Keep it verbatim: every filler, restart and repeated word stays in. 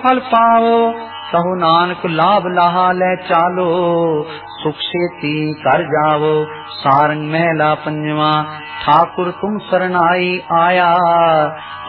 फल पावो। कहो नानक लाभ लाहा ले चालो, सुख सेती कर जावो। सारंग महला पंजवा, ठाकुर तुम शरणाई आया।